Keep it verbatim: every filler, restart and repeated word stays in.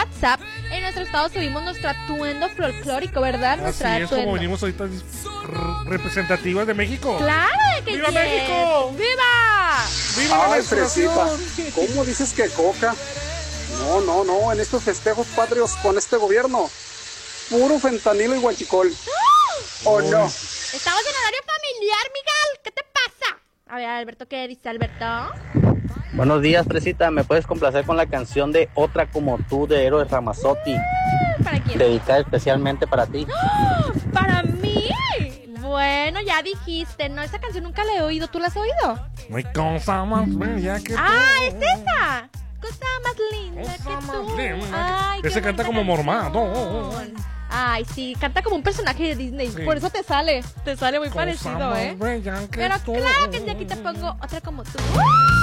WhatsApp. En nuestro estado subimos nuestro atuendo folclórico, ¿verdad? Así Nuestra es atuendo. como venimos ahorita r- representativas de México. ¡Claro que ¡Viva sí! México! ¡Viva! ¡Viva la Ay, Fresita, menstruación! ¿cómo dices que coca? No, no, no, en estos festejos patrios con este gobierno, puro fentanilo y guachicol. ¿O no? Estamos en horario familiar, Miguel. ¿Qué te pasa? A ver, Alberto, ¿qué dice Alberto? Buenos días, Fresita. ¿Me puedes complacer con la canción de Otra como tú de Héroes Ramazzotti? ¿Para quién? Dedicada especialmente para ti. ¿Para mí? Bueno, ya dijiste, ¿no? Esa canción nunca la he oído. ¿Tú la has oído? No hay cosa más bella que tú. ¡Ah, es esa! Cosa más linda Cosa que más tú. linda Ay, que- qué Ese canta bonita como mormado. canción. Ay, sí, canta como un personaje de Disney. Sí. Por eso te sale. Te sale muy Cosa parecido, más ¿eh? bella que Pero tú. claro que de aquí te pongo otra como tú.